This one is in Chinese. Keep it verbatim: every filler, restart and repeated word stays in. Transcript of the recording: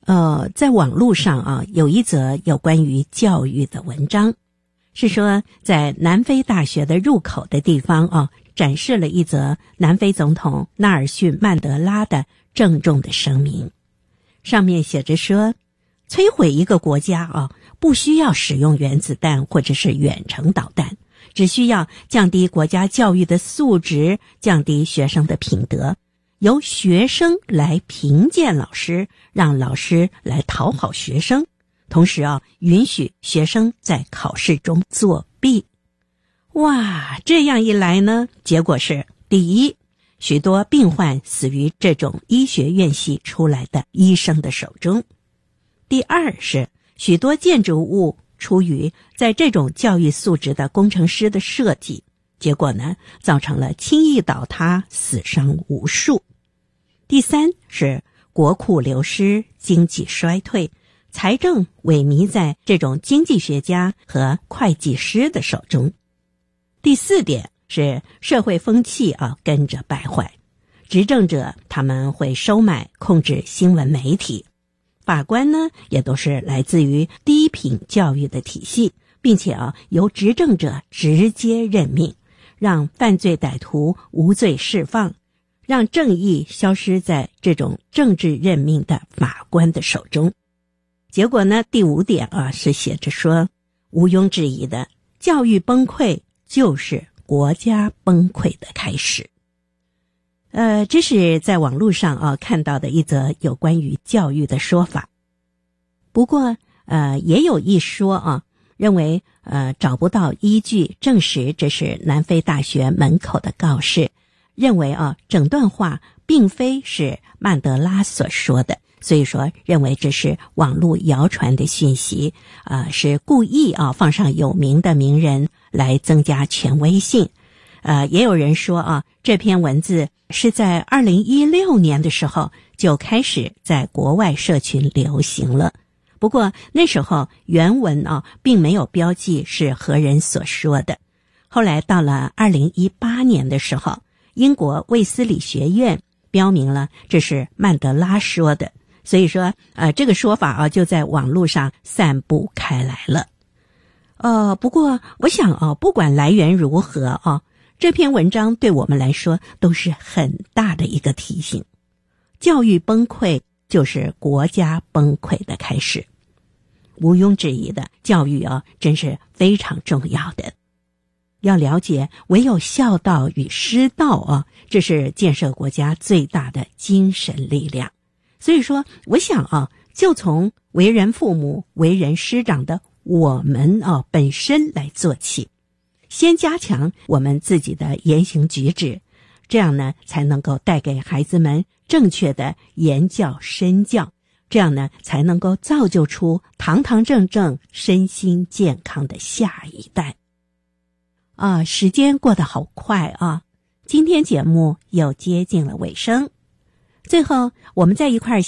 呃，在网络上啊，有一则有关于教育的文章，是说在南非大学的入口的地方啊，展示了一则南非总统纳尔逊·曼德拉的郑重的声明。上面写着说，摧毁一个国家啊，不需要使用原子弹或者是远程导弹，只需要降低国家教育的素质，降低学生的品德，由学生来评鉴老师，让老师来讨好学生，同时啊，允许学生在考试中作弊。哇，这样一来呢，结果是，第一，许多病患死于这种医学院系出来的医生的手中；第二是，许多建筑物出于在这种教育素质的工程师的设计，结果呢，造成了轻易倒塌，死伤无数；第三是，国库流失，经济衰退，财政萎靡在这种经济学家和会计师的手中；第四点是社会风气啊跟着败坏，执政者他们会收买控制新闻媒体，法官呢也都是来自于低品教育的体系，并且啊由执政者直接任命，让犯罪歹徒无罪释放，让正义消失在这种政治任命的法官的手中。结果呢，第五点啊是写着说，毋庸置疑的，教育崩溃就是国家崩溃的开始。呃，这是在网络上啊看到的一则有关于教育的说法。不过呃也有一说啊，认为呃找不到依据证实这是南非大学门口的告示，认为啊整段话并非是曼德拉所说的，所以说认为这是网络谣传的讯息，啊、呃、是故意啊放上有名的名人来增加权威性。呃，也有人说啊，这篇文字是在二零一六年的时候就开始在国外社群流行了。不过那时候原文啊并没有标记是何人所说的。后来到了二零一八年的时候，英国卫斯理学院标明了这是曼德拉说的，所以说呃这个说法啊就在网络上散布开来了。呃不过我想啊，不管来源如何啊，这篇文章对我们来说都是很大的一个提醒。教育崩溃就是国家崩溃的开始。毋庸置疑的，教育啊真是非常重要的。要了解，唯有孝道与师道啊，这是建设国家最大的精神力量。所以说，我想啊，就从为人父母、为人师长的我们啊本身来做起，先加强我们自己的言行举止，这样呢，才能够带给孩子们正确的言教身教，这样呢，才能够造就出堂堂正正、身心健康的下一代。啊，时间过得好快啊！今天节目又接近了尾声，最后我们在一块儿